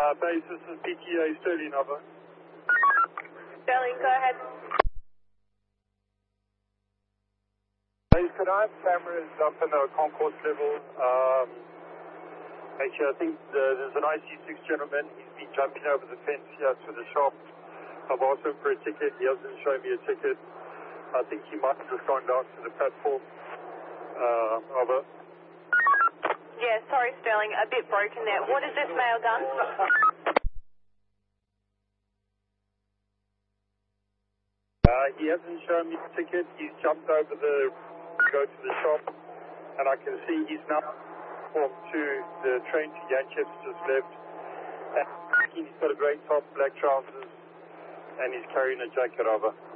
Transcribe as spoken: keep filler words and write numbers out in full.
Uh, base, this is P T A Sterling, over. Sterling, go ahead. Base, could I have cameras up in the concourse level? Um, actually, I think the, there's an I C six gentleman. He's been jumping over the fence here to the shop. I've asked him for a ticket. He hasn't shown me a ticket. I think he might have just gone down to the platform. Uh, over. Yeah, sorry, Sterling, a bit broken there. What has this male done? Uh, he hasn't shown me a ticket. He's jumped over the, go to the shop, and I can see he's now walked to the train to Yanchev's just left. And he's got a grey top, black trousers, and he's carrying a jacket over.